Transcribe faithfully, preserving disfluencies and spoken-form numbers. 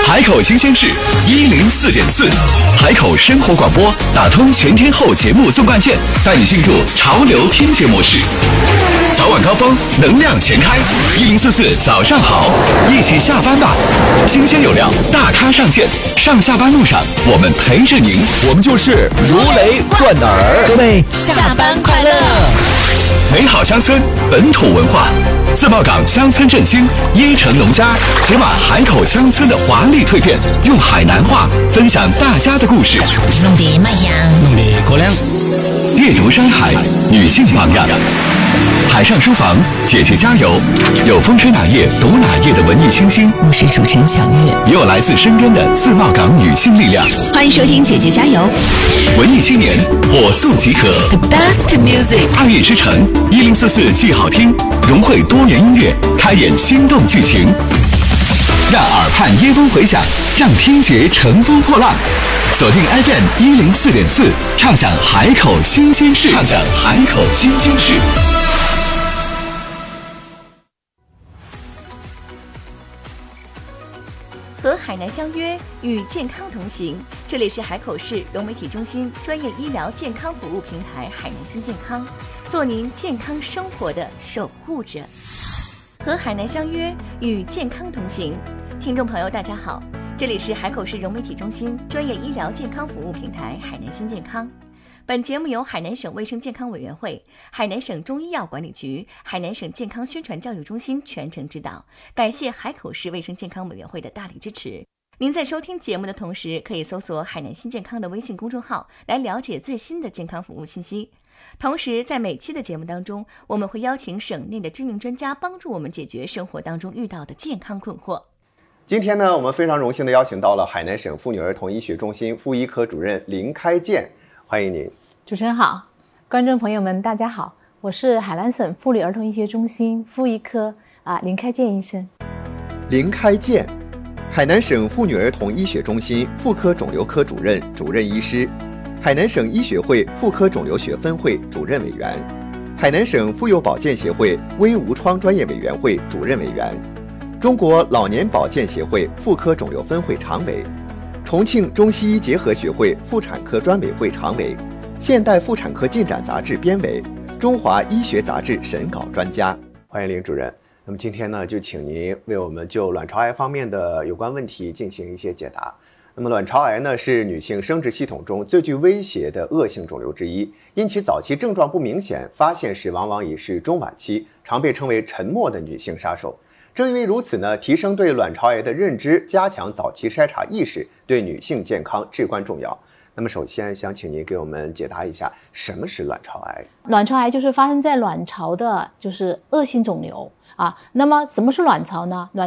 海口新鲜事一零四点四，海口生活广播打通全天候节目纵贯线，带你进入潮流听觉模式。早晚高峰，能量全开，一零四四早上好，一起下班吧。新鲜有料，大咖上线，上下班路上我们陪着您， 我们就是如雷贯耳。 各位下班快乐！ 美好乡村，本土文化。自贸港乡村振兴，一城农家解码海口乡村的华丽蜕变，用海南话分享大家的故事。 弄得麦香， 弄得过凉。 阅读山海，女性榜样。海上书房，姐姐加油！有风吹哪页读哪页的文艺清新， 我是主持人小月， 也有来自深渊的自贸港女性力量。 欢迎收听姐姐加油！ 文艺青年火速集合 ，The best music， 二月之城一零四四剧好听，融汇多元音乐，开演心动剧情，让耳畔耶风回响，让听觉乘风破浪。锁定 F M 一零四点四，畅享海口新鲜事，畅享海口新鲜事。 和海南相约，与健康同行。这里是海口市融媒体中心专业医疗健康服务平台海南新健康，做您健康生活的守护者。和海南相约，与健康同行。听众朋友大家好，这里是海口市融媒体中心专业医疗健康服务平台海南新健康。本节目由海南省卫生健康委员会、海南省中医药管理局、海南省健康宣传教育中心全程指导，感谢海口市卫生健康委员会的大力支持。您在收听节目的同时，可以搜索海南新健康的微信公众号来了解最新的健康服务信息。同时，在每期的节目当中，我们会邀请省内的知名专家帮助我们解决生活当中遇到的健康困惑。 今天呢，我们非常荣幸的邀请到了海南省妇女儿童医学中心妇医科主任林开健，欢迎您。 主持人好，观众朋友们大家好，我是海南省妇女儿童医学中心妇医科啊林开健医生。 林开健，海南省妇女儿童医学中心妇科肿瘤科主任、主任医师，海南省医学会妇科肿瘤学分会主任委员，海南省妇幼保健协会微无创专业委员会主任委员，中国老年保健协会妇科肿瘤分会常委，重庆中西医结合学会妇产科专委会常委，现代妇产科进展杂志编委，中华医学杂志审稿专家。欢迎林主任。那么今天呢，就请您为我们就卵巢癌方面的有关问题进行一些解答。那么卵巢癌呢，是女性生殖系统中最具威胁的恶性肿瘤之一，因其早期症状不明显，发现时往往已是中晚期，常被称为沉默的女性杀手。正因为如此呢，提升对卵巢癌的认知，加强早期筛查意识，对女性健康至关重要。那么首先想请您给我们解答一下，什么是卵巢癌？ 卵巢癌就是发生在卵巢的就是恶性肿瘤啊。那么什么是卵巢呢？卵